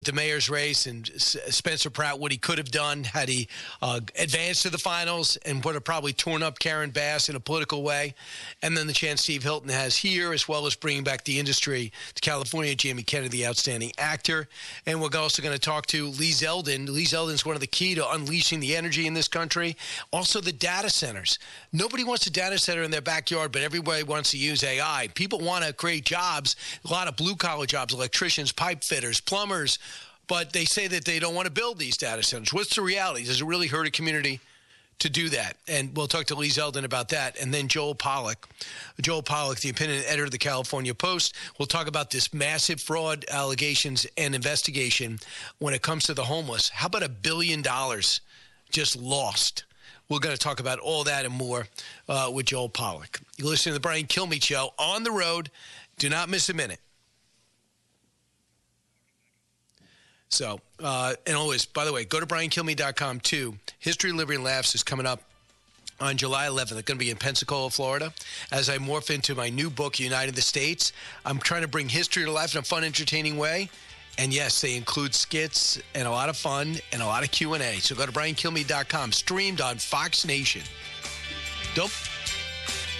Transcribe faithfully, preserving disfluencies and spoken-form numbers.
the mayor's race and Spencer Pratt, what he could have done had he uh, advanced to the finals and would have probably torn up Karen Bass in a political way. And then the chance Steve Hilton has here, as well as bringing back the industry to California, Jamie Kennedy, the outstanding actor. And we're also going to talk to Lee Zeldin. Lee Zeldin is one of the key to unleashing the energy in this country. Also, the data centers. Nobody wants a data center in their backyard, but everybody wants to use A I. People want to create jobs, a lot of blue-collar jobs, electricians, pipe fitters, plumbers, but they say that they don't want to build these data centers. What's the reality? Does it really hurt a community to do that? And we'll talk to Lee Zeldin about that. And then Joel Pollak. Joel Pollak, the opinion editor of the California Post. We'll talk about this massive fraud allegations and investigation when it comes to the homeless. How about a billion dollars just lost? We're going to talk about all that and more uh, with Joel Pollak. You're listening to the Brian Kilmeade Show on the road. Do not miss a minute. So, uh, and always, by the way, go to brian kilmeade dot com too. History, Liberty, and Laughs is coming up on July eleventh. It's going to be in Pensacola, Florida. As I morph into my new book, United the States, I'm trying to bring history to life in a fun, entertaining way. And yes, they include skits and a lot of fun and a lot of Q and A. So go to brian kilmeade dot com, streamed on Fox Nation. Don't